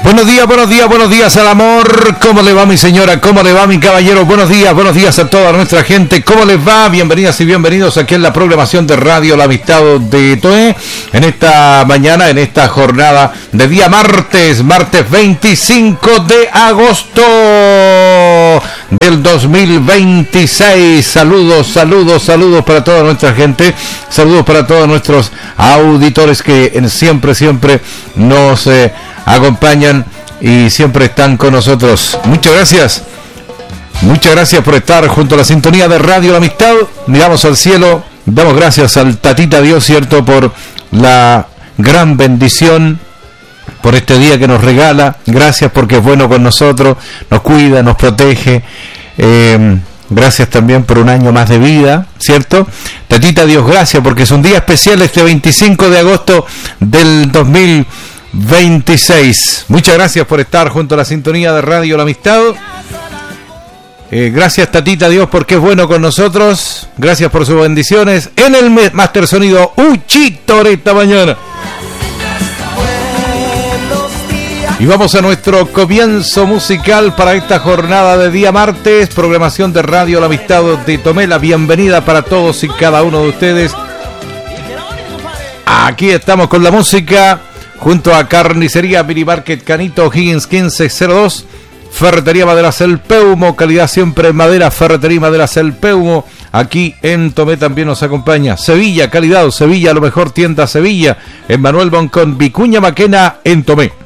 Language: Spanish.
Buenos días al amor. ¿Cómo le va mi señora? ¿Cómo le va mi caballero? Buenos días a toda nuestra gente. ¿Cómo les va? Bienvenidas y bienvenidos aquí en la programación de Radio La Amistad de Toé. En esta mañana, en esta jornada de día martes 25 de agosto del 2026. Saludos para toda nuestra gente. Saludos para todos nuestros auditores que siempre nos acompañan y siempre están con nosotros. Muchas gracias por estar junto a la sintonía de Radio La Amistad. Miramos al cielo, damos gracias al Tatita Dios, cierto, por la gran bendición, por este día que nos regala. Gracias porque es bueno con nosotros, nos cuida, nos protege. Gracias también por un año más de vida, ¿cierto? Tatita Dios, gracias porque es un día especial este 25 de agosto del 2026. Muchas gracias por estar junto a la sintonía de Radio La Amistad. Gracias Tatita Dios porque es bueno con nosotros. Gracias por sus bendiciones. En el Master Sonido Uchito esta mañana. Y vamos a nuestro comienzo musical para esta jornada de día martes. Programación de Radio La Amistad de Tomé. La bienvenida para todos y cada uno de ustedes. Aquí estamos con la música. Junto a Carnicería Mini Market Canito Higgins 1502, Ferretería Maderas El Peumo, calidad siempre en madera, Ferretería Maderas El Peumo, aquí en Tomé también nos acompaña Sevilla, calidad Sevilla, lo mejor tienda Sevilla, en Manuel Boncón, Vicuña Maquena en Tomé.